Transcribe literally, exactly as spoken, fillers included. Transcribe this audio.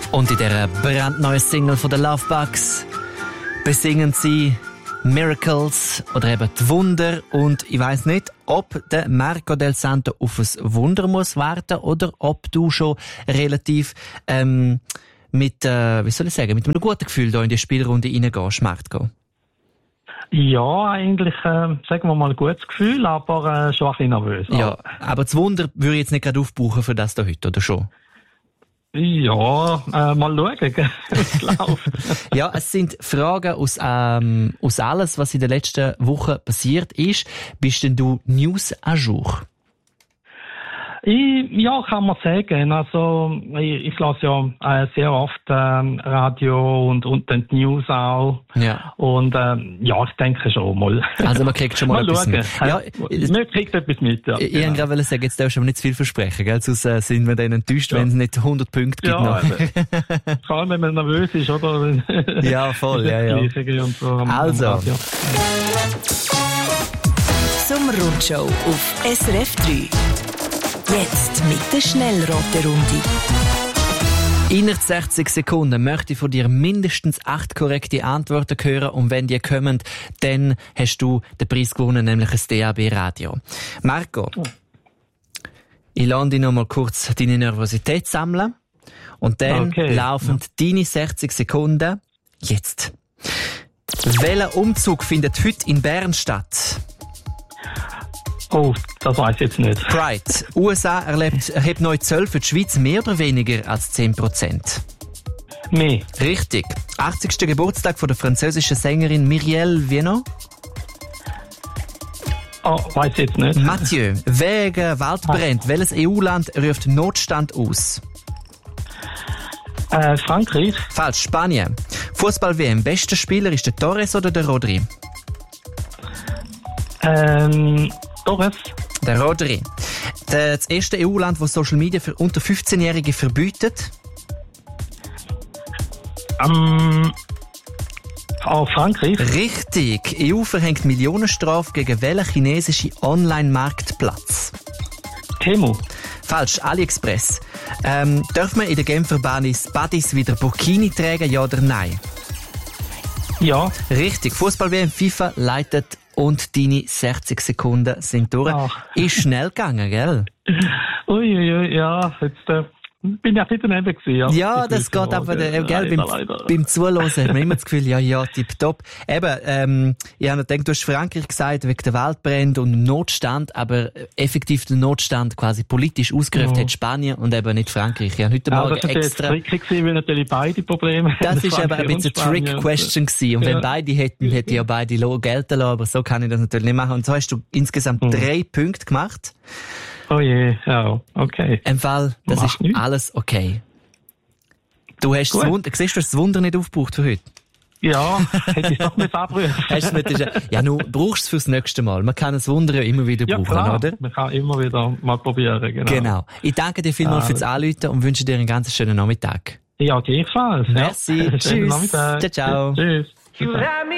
Und in dieser brandneuen Single von den Lovebugs besingen sie Miracles oder eben die Wunder. Und ich weiss nicht, ob der Marco Del Santo auf ein Wunder muss warten oder ob du schon relativ ähm, mit, äh, wie soll ich sagen, mit einem guten Gefühl da in die Spielrunde reingehst, Marco. Ja, eigentlich, äh, sagen wir mal, ein gutes Gefühl, aber äh, schon ein bisschen nervös. Ja, aber das Wunder würde ich jetzt nicht gerade aufbrauchen für das da heute, oder schon? Ja, äh, mal schauen, wie es läuft. Ja, es sind Fragen aus, ähm, aus alles, was in der letzten Woche passiert ist. Bist denn du News à jour? Ich, ja, kann man sagen. Also, ich, ich lasse ja äh, sehr oft ähm, Radio und, und dann die News auch. Ja. Und ähm, ja, ich denke schon mal. Also man kriegt schon mal, mal etwas schauen. mit. Ja, man kriegt etwas mit, ja. Ich genau. wollte gerade sagen, jetzt darfst du aber nicht zu viel versprechen, gell? Sonst äh, sind wir dann enttäuscht, ja. wenn es nicht hundert Punkte gibt. Ja, noch. Vor allem, wenn man nervös ist, oder? Ja, voll, ja, ja. Und so am, also. Am Radio. Sommerrundshow auf S R F drei. Jetzt mit der Schnellraterunde. Innerhalb sechzig Sekunden möchte ich von dir mindestens acht korrekte Antworten hören und wenn die kommen, dann hast du den Preis gewonnen, nämlich ein D A B-Radio. Marco, oh. ich lasse dich noch mal kurz deine Nervosität sammeln und dann okay. laufen ja. deine sechzig Sekunden jetzt. Welcher Umzug findet heute in Bern statt? Oh, das weiss ich jetzt nicht. Pride. U S A erlebt, erhebt neue Zölle für die Schweiz mehr oder weniger als zehn Prozent? Mehr. Richtig. achtzigster Geburtstag von der französischen Sängerin Myriel Viennot? Oh, weiss ich jetzt nicht. Mathieu. Wegen Waldbrand. Ah. Welches E U-Land ruft Notstand aus? Äh, Frankreich. Falsch. Spanien. Fußball-W M. Bester Spieler ist der Torres oder der Rodri? Ähm... Torres. Der Rodri. Das erste E U-Land, das Social Media für unter fünfzehnjährige verbietet? Ähm, oh, Frankreich. Richtig. E U verhängt Millionenstrafe gegen welchen chinesischen Online-Marktplatz? Temu. Falsch. AliExpress. Ähm, darf man in der Genfer Badis, Badis wieder Burkini tragen, ja oder nein? Ja. Richtig. Fußball-W M FIFA leitet und deine sechzig Sekunden sind durch. Ach. Ist schnell gegangen, gell? Uiuiui, ui, ja, jetzt äh, bin ich auch wieder daneben gewesen. Ja, ja das geht aber, äh, gell, leider, beim, leider. beim Zuhören hat man immer das Gefühl, ja, ja, tipptopp. Eben, ähm, ich habe gedacht, du hast Frankreich gesagt, wegen der Waldbrände und Notstand, aber effektiv den Notstand quasi politisch ausgerufen ja. hat Spanien und eben nicht Frankreich. Ich habe heute ja, Morgen das extra... Das war tricky gewesen, weil natürlich beide Probleme Das ist eben ein bisschen eine Trick-Question gewesen. Und ja. wenn beide hätten, hätten ja beide gelten lassen, aber so kann ich das natürlich nicht machen. Und so hast du insgesamt mhm. drei Punkte gemacht. Oh je, ja, okay. Im Fall, das Mach ist nicht. Alles okay. Du hast das Wunder, siehst du, hast das Wunder nicht aufgebraucht für heute? Ja, hätte ich doch nicht abbrüchen. Ja, nun brauchst du es fürs nächste Mal. Man kann das Wunder ja immer wieder ja, brauchen, klar. oder? Man kann immer wieder mal probieren, genau. Genau. Ich danke dir vielmals ah, fürs Anrufen und wünsche dir einen ganz schönen Nachmittag. Ja, gleichfalls. Merci. Ja. Tschüss. Ciao, ciao. Tschüss. Tschüss.